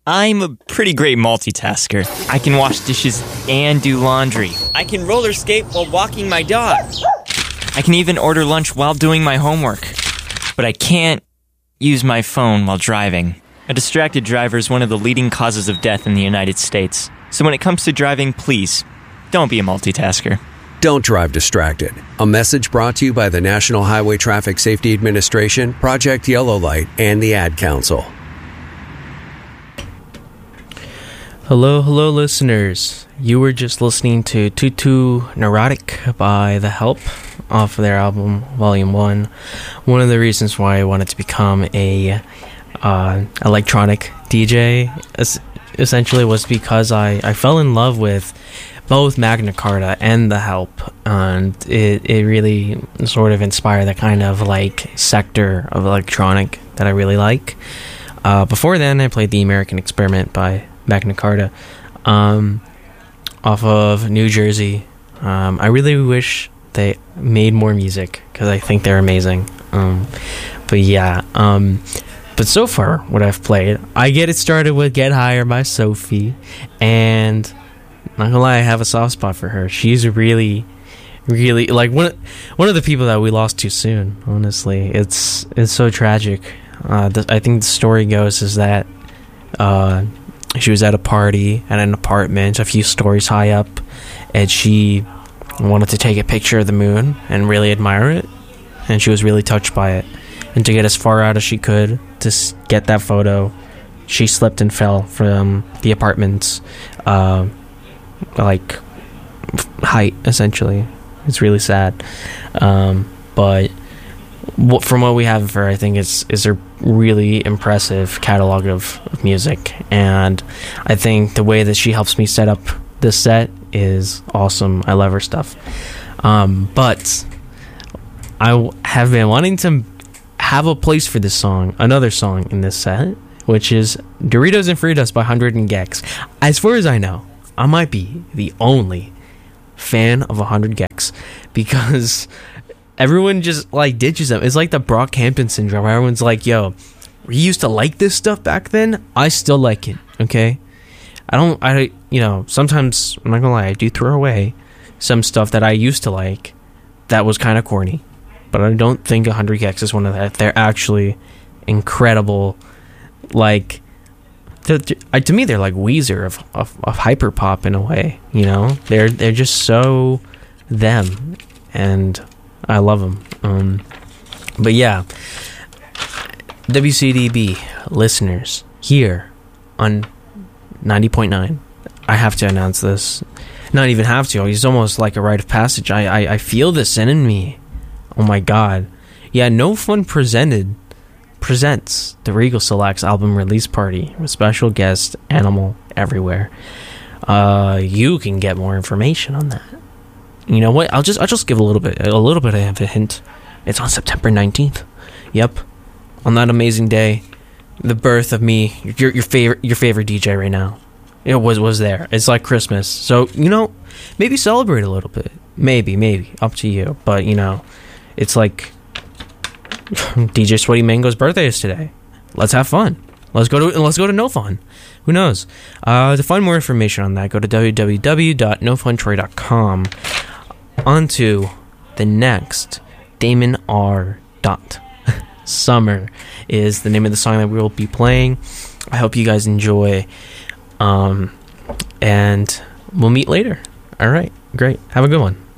I'm a pretty great multitasker. I can wash dishes and do laundry. I can roller skate while walking my dog. I can even order lunch while doing my homework. But I can't use my phone while driving. A distracted driver is one of the leading causes of death in the United States. So when it comes to driving, please, don't be a multitasker. Don't drive distracted. A message brought to you by the National Highway Traffic Safety Administration, Project Yellow Light, and the Ad Council. Hello, listeners. You were just listening to Tutu Neurotic by The Help off of their album Volume 1. One of the reasons why I wanted to become a electronic DJ essentially was because I fell in love with both Magna Carta and The Help, and it really sort of inspired the kind of like sector of electronic that I really like. Before then, I played The American Experiment by Magna Carta off of New Jersey. I really wish they made more music because I think they're amazing. But so far, what I've played, I get it started with Get Higher by Sophie, and not gonna lie, I have a soft spot for her. She's really, really like one of the people that we lost too soon. Honestly, it's so tragic. I think the story goes is that she was at a party at an apartment a few stories high up, and she wanted to take a picture of the moon and really admire it, and she was really touched by it. And to get as far out as she could to get that photo, she slipped and fell from the apartment's height, essentially. It's really sad. But from what we have of her, I think is a really impressive catalog of music, and I think the way that she helps me set up this set is awesome. I love her stuff. But I have been wanting to have a place for this song, another song in this set, which is Doritos and Fritos by 100 and Gex. As far as I know, I might be the only fan of 100 Gex because everyone just like ditches them. It's like the Brockhampton syndrome. Everyone's like, yo, we used to like this stuff back then. I still like it, okay? Sometimes, I'm not gonna lie, I do throw away some stuff that I used to like that was kind of corny. But I don't think 100 Gex is one of that. They're actually incredible. Like, to me, they're like Weezer of hyperpop in a way. You know, they're just so them, and I love them. But yeah, WCDB listeners here on 90.9. I have to announce this. Not even have to. It's almost like a rite of passage. I feel this in me. Oh my god. Yeah, No Fun presents the Regal Selects album release party with special guest Animal Everywhere. You can get more information on that. You know what? I'll just give a little bit of a hint. It's on September 19th. Yep. On that amazing day, the birth of me, your favorite DJ right now. It was there. It's like Christmas. So, maybe celebrate a little bit. Maybe. Up to you. But, it's like DJ Sweaty Mango's birthday is today. Let's have fun. Let's go to No Fun. Who knows? To find more information on that, go to www.nofuntroy.com. On to the next. Damon R. Summer is the name of the song that we will be playing. I hope you guys enjoy. And we'll meet later. All right. Great. Have a good one.